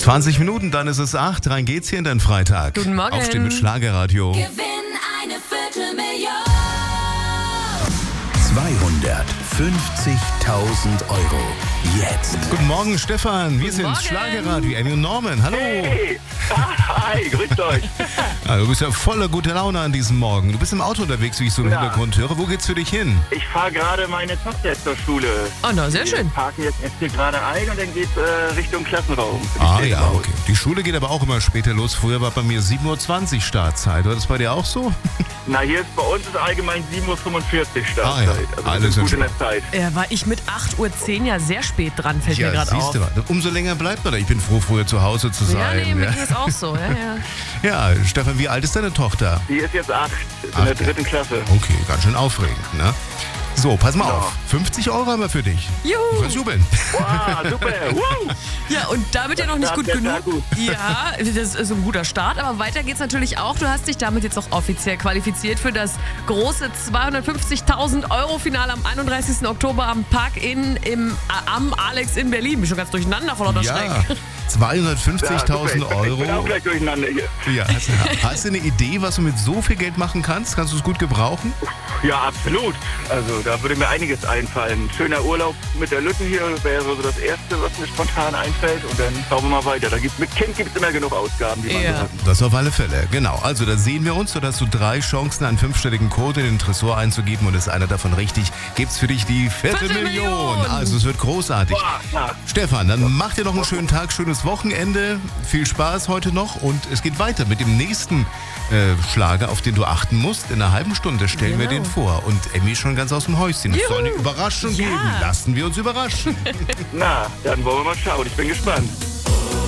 20 Minuten, dann ist es 8. Rein geht's hier in den Freitag. Guten Morgen. Aufstehen mit Schlagerradio. Gewinn eine Viertelmillion. 250.000 Euro. Jetzt. Guten Morgen, Stefan. Wir sind Morgen. Schlagerradio. Amy und Norman. Hallo. Hey, hi, grüßt euch. Ja, du bist ja voller guter Laune an diesem Morgen. Du bist im Auto unterwegs, wie ich so im Ja. Hintergrund höre. Wo geht's für dich hin? Ich fahre gerade meine Tochter zur Schule. Oh, na, sehr Wir schön. parken jetzt hier gerade ein und dann geht's Richtung Klassenraum. Ah ja, okay. Die Schule geht aber auch immer später los. Früher war bei mir 7.20 Uhr Startzeit. War das bei dir auch so? Na, hier ist bei uns ist allgemein 7.45 Uhr Startzeit. Ah, ja. Also Alles wir sind gut in entspannt. der Zeit. War ich mit 8.10 Uhr ja sehr spät dran, fällt mir gerade auf. siehst du mal. Umso länger bleibt man da. Ich bin froh, früher zu Hause zu Ja, sein. nee, mir ging es auch so. Ja. Ja, Stefan, wie alt ist deine Tochter? Die ist jetzt 8, ist in der 3. Klasse. Okay, ganz schön aufregend, ne? So, pass mal Ja. auf. 50 Euro haben wir für dich. Du Juhu. kannst jubeln. Wow, super. Woo. Ja, und damit ja noch nicht gut Ja, genug. sehr gut. Ja, das ist ein guter Start, aber weiter geht's natürlich auch. Du hast dich damit jetzt auch offiziell qualifiziert für das große 250.000 Euro Finale am 31. Oktober am Park-In am Alex in Berlin. Bin schon ganz durcheinander vor lauter Ja, Schreck. 250.000 Ja, super. Ich bin auch Euro. gleich durcheinander hier. Ja, hast du eine Idee, was du mit so viel Geld machen kannst? Kannst du es gut gebrauchen? Ja, absolut. Also da würde mir einiges einfallen. Schöner Urlaub mit der Lütten hier wäre so das Erste, was mir spontan einfällt. Und dann schauen wir mal weiter. Mit Kind gibt es immer genug Ausgaben, die man Ja. so hat. Das auf alle Fälle, genau. Also da sehen wir uns, so dass du 3 Chancen, einen 5-stelligen Code in den Tresor einzugeben und ist einer davon richtig, gibt's für dich die Viertelmillion. Viertelmillion. Also es wird großartig. Boah, na. Stefan, dann mach dir noch einen schönen Tag, schönes Wochenende. Viel Spaß heute noch und es geht weiter mit dem nächsten Schlager, auf den du achten musst. In einer halben Stunde stellen wir Genau. den vor. Und Emmy ist schon ganz aus dem Häuschen. Es soll eine Überraschung Ja. geben. Lassen wir uns überraschen. Na, dann wollen wir mal schauen. Ich bin gespannt.